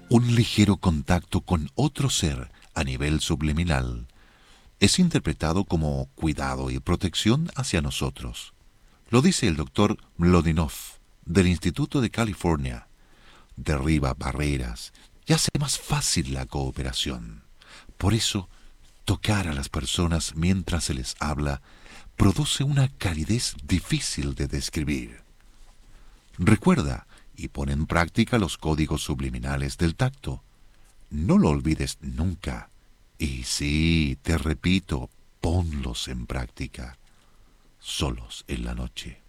Un ligero contacto con otro ser a nivel subliminal es interpretado como cuidado y protección hacia nosotros. Lo dice el doctor Mlodinov del Instituto de California. Derriba barreras y hace más fácil la cooperación. Por eso, tocar a las personas mientras se les habla produce una calidez difícil de describir. Recuerda y pon en práctica los códigos subliminales del tacto. No lo olvides nunca. Y sí, te repito, ponlos en práctica, solos en la noche.